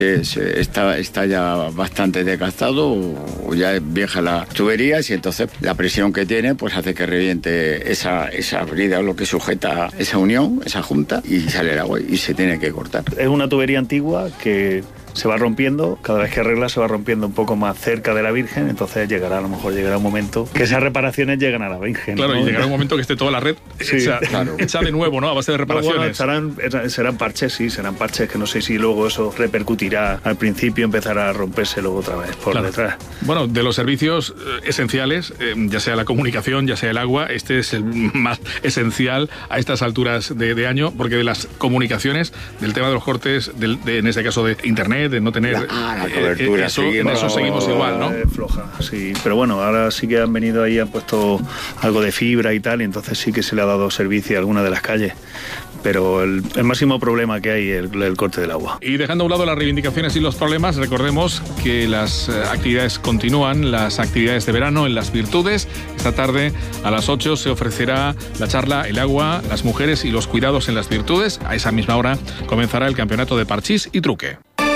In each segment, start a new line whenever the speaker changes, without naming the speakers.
Está ya bastante desgastado, o ya es vieja las tuberías, y entonces la presión que tiene pues hace que reviente esa brida, o lo que sujeta esa unión, esa junta, y sale el agua y se tiene que cortar.
Es una tubería antigua que se va rompiendo, cada vez que arregla se va rompiendo un poco más cerca de la Virgen, entonces a lo mejor llegará un momento que esas reparaciones lleguen a la Virgen.
Claro, ¿no? Y llegará un momento que esté toda la red hecha de nuevo, ¿no? A base de reparaciones.
Bueno, serán parches, serán parches que no sé si luego eso repercutirá al principio, empezará a romperse luego otra vez por detrás.
Bueno, de los servicios esenciales, ya sea la comunicación, ya sea el agua, este es el más esencial a estas alturas de año, porque de las comunicaciones, del tema de los cortes, en este caso de internet, de no tener
la cobertura,
en eso seguimos igual, ¿no?
Floja, sí, pero bueno, ahora sí que han venido ahí, han puesto algo de fibra y tal, y entonces sí que se le ha dado servicio a alguna de las calles. Pero el máximo problema que hay es el corte del agua.
Y dejando a un lado las reivindicaciones y los problemas, recordemos que las actividades continúan, las actividades de verano en Las Virtudes. Esta tarde a las 8 se ofrecerá la charla El agua, las mujeres y los cuidados en Las Virtudes. A esa misma hora comenzará el campeonato de parchís y truque.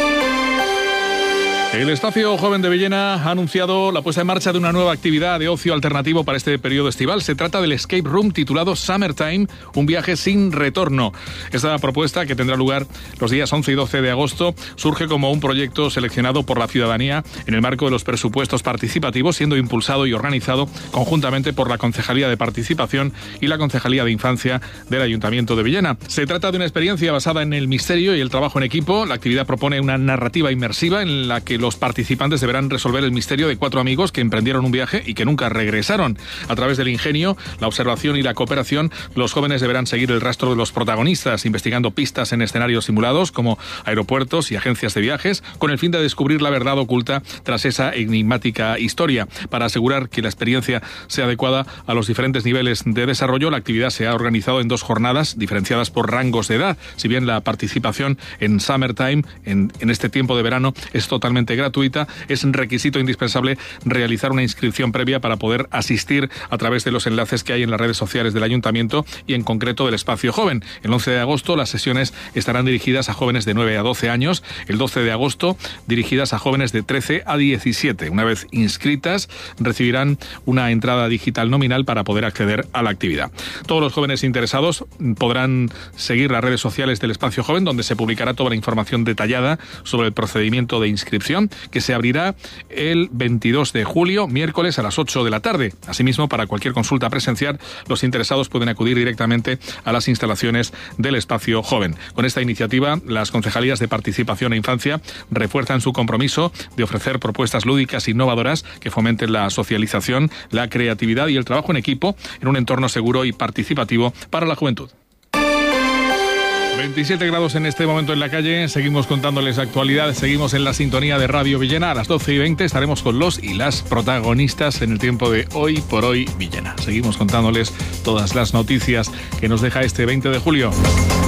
El Espacio Joven de Villena ha anunciado la puesta en marcha de una nueva actividad de ocio alternativo para este periodo estival. Se trata del escape room titulado Summertime, un viaje sin retorno. Esta propuesta, que tendrá lugar los días 11 y 12 de agosto, surge como un proyecto seleccionado por la ciudadanía en el marco de los presupuestos participativos, siendo impulsado y organizado conjuntamente por la Concejalía de Participación y la Concejalía de Infancia del Ayuntamiento de Villena. Se trata de una experiencia basada en el misterio y el trabajo en equipo. La actividad propone una narrativa inmersiva en la que los participantes deberán resolver el misterio de 4 amigos que emprendieron un viaje y que nunca regresaron. A través del ingenio, la observación y la cooperación, los jóvenes deberán seguir el rastro de los protagonistas, investigando pistas en escenarios simulados como aeropuertos y agencias de viajes, con el fin de descubrir la verdad oculta tras esa enigmática historia. Para asegurar que la experiencia sea adecuada a los diferentes niveles de desarrollo, la actividad se ha organizado en 2 jornadas diferenciadas por rangos de edad. Si bien la participación en Summertime, en este tiempo de verano, es totalmente gratuita, es un requisito indispensable realizar una inscripción previa para poder asistir a través de los enlaces que hay en las redes sociales del Ayuntamiento y en concreto del Espacio Joven. El 11 de agosto las sesiones estarán dirigidas a jóvenes de 9 a 12 años, el 12 de agosto dirigidas a jóvenes de 13 a 17. Una vez inscritas, recibirán una entrada digital nominal para poder acceder a la actividad. Todos los jóvenes interesados podrán seguir las redes sociales del Espacio Joven, donde se publicará toda la información detallada sobre el procedimiento de inscripción, que se abrirá el 22 de julio, miércoles a las 8 de la tarde. Asimismo, para cualquier consulta presencial, los interesados pueden acudir directamente a las instalaciones del Espacio Joven. Con esta iniciativa, las concejalías de Participación e Infancia refuerzan su compromiso de ofrecer propuestas lúdicas e innovadoras que fomenten la socialización, la creatividad y el trabajo en equipo en un entorno seguro y participativo para la juventud. 27 grados en este momento en la calle, seguimos contándoles la actualidad, seguimos en la sintonía de Radio Villena. A las 12:20 estaremos con los y las protagonistas en el tiempo de Hoy por Hoy Villena. Seguimos contándoles todas las noticias que nos deja este 20 de julio.